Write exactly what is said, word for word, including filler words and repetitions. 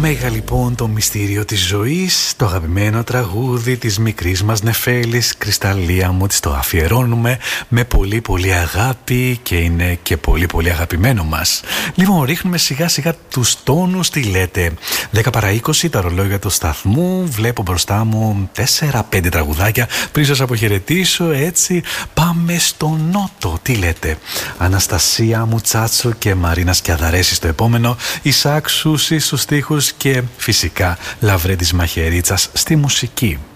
Ωμέγα λοιπόν το μυστήριο της ζωής, το αγαπημένο τραγούδι της μικρής μας νεφέλης, Κρυσταλλία μου, της το αφιερώνουμε με πολύ πολύ αγάπη και είναι και πολύ πολύ αγαπημένο μας. Λοιπόν, ρίχνουμε σιγά σιγά τους τόνους, τι λέτε. δέκα παρά είκοσι τα ρολόγια του σταθμού, βλέπω μπροστά μου τέσσερα πέντε τραγουδάκια. Πριν σας αποχαιρετήσω, έτσι πάμε στο νότο, τι λέτε. Αναστασία Μουτσάτσο και Μαρίνα Σκιαδαρέση στο επόμενο, Ισάκ Σούση στους στίχους και φυσικά Λαβρέντης Μαχαιρίτσας στη μουσική.